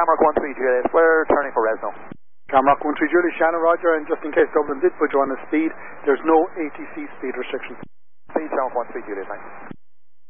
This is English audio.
Shamrock 13 Juliet, we're turning for Resno. Shamrock 13 Juliet, Shannon Roger, and just in case Dublin did put you on the speed, there's no ATC speed restrictions. Speed Shamrock 13 Juliet, thanks.